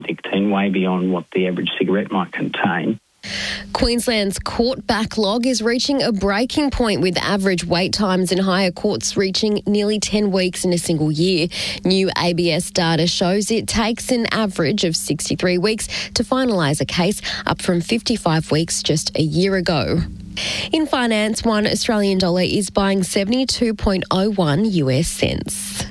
nicotine, way beyond what the average cigarette might contain. Queensland's court backlog is reaching a breaking point, with average wait times in higher courts reaching nearly 10 weeks in a single year. New ABS data shows it takes an average of 63 weeks to finalise a case, up from 55 weeks just a year ago. In finance, one Australian dollar is buying 72.01 US cents.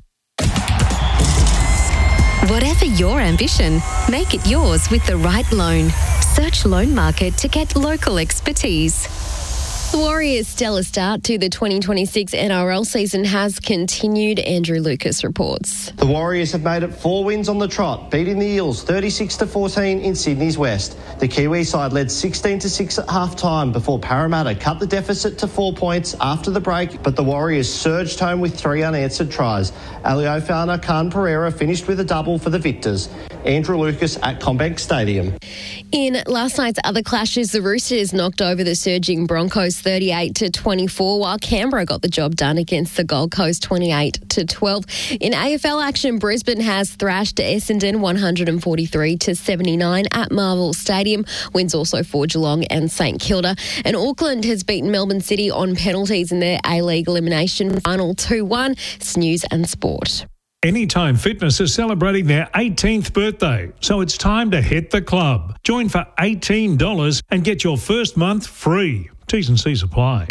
Whatever your ambition, make it yours with the right loan. Search Loan Market to get local expertise. The Warriors' stellar start to the 2026 NRL season has continued. Andrew Lucas reports. The Warriors have made it 4 wins on the trot, beating the Eels 36-14 in Sydney's West. The Kiwi side led 16-6 at half-time before Parramatta cut the deficit to 4 points after the break, but the Warriors surged home with 3 unanswered tries. Alio Fana Khan Pereira finished with a double for the victors. Andrew Lucas at CommBank Stadium. In last night's other clashes, the Roosters knocked over the surging Broncos 38-24, while Canberra got the job done against the Gold Coast 28-12. In AFL action, Brisbane has thrashed Essendon 143-79 at Marvel Stadium. Wins also for Geelong and St Kilda. And Auckland has beaten Melbourne City on penalties in their A-League elimination final 2-1. Snooze and Sport. Anytime Fitness is celebrating their 18th birthday, so it's time to hit the club. Join for $18 and get your first month free. T's and C's apply.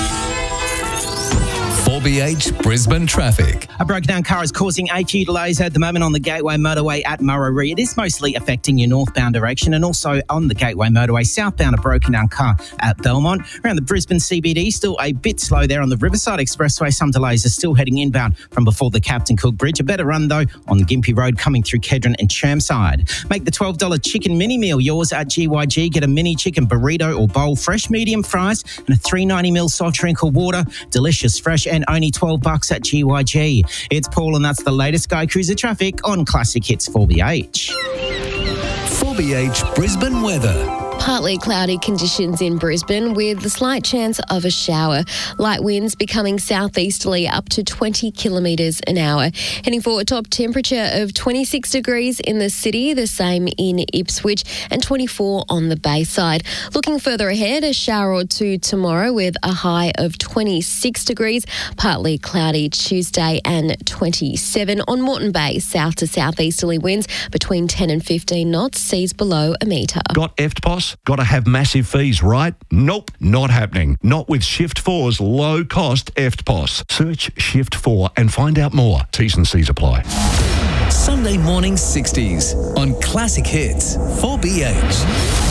4BH Brisbane traffic. A broken down car is causing a few delays at the moment on the Gateway Motorway at Murray. It is mostly affecting your northbound direction, and also on the Gateway Motorway southbound, a broken down car at Belmont. Around the Brisbane CBD, still a bit slow there on the Riverside Expressway. Some delays are still heading inbound from before the Captain Cook Bridge. A better run though on the Gympie Road coming through Kedron and Chermside. Make the $12 chicken mini meal yours at GYG. Get a mini chicken burrito or bowl, fresh medium fries, and a $3.90ml soft drink or water. Delicious, fresh, and only $12 at GYG. It's Paul, and that's the latest Sky Cruiser traffic on Classic Hits 4BH. 4BH Brisbane weather. Partly cloudy conditions in Brisbane with a slight chance of a shower. Light winds becoming southeasterly up to 20 kilometres an hour. Heading for a top temperature of 26 degrees in the city, the same in Ipswich, and 24 on the Bayside. Looking further ahead, a shower or two tomorrow with a high of 26 degrees. Partly cloudy Tuesday and 27. On Moreton Bay, south to southeasterly winds between 10 and 15 knots, seas below a metre. Got EFTPOS? Got to have massive fees, right? Nope, not happening. Not with Shift 4's low-cost EFTPOS. Search Shift 4 and find out more. T's and C's apply. Sunday morning 60s on Classic Hits 4BH.